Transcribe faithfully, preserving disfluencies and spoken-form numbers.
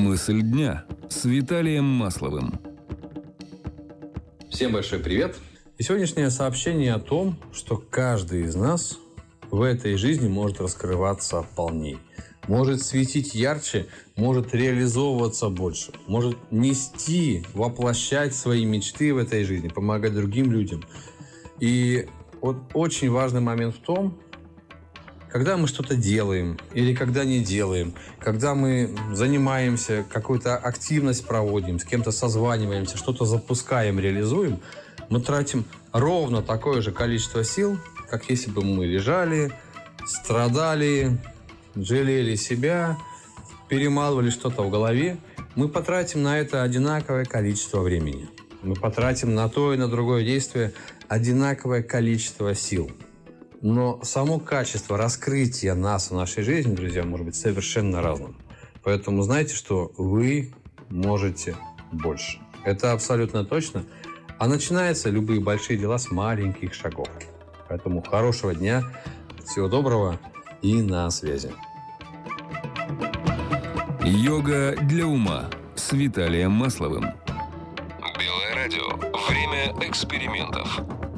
Мысль дня с Виталием Масловым. Всем большой привет! И сегодняшнее сообщение о том, что каждый из нас в этой жизни может раскрываться полней, может светить ярче, может реализовываться больше, может нести, воплощать свои мечты в этой жизни, помогать другим людям. И вот очень важный момент в том, когда мы что-то делаем или когда не делаем, когда мы занимаемся, какую-то активность проводим, с кем-то созваниваемся, что-то запускаем, реализуем, мы тратим ровно такое же количество сил, как если бы мы лежали, страдали, жалели себя, перемалывали что-то в голове. Мы потратим на это одинаковое количество времени. Мы потратим на то и на другое действие одинаковое количество сил. Но само качество раскрытия нас в нашей жизни, друзья, может быть совершенно разным. Поэтому знайте, что вы можете больше. Это абсолютно точно. А начинаются любые большие дела с маленьких шагов. Поэтому хорошего дня, всего доброго и на связи. Йога для ума с Виталием Масловым. Белое радио. Время экспериментов.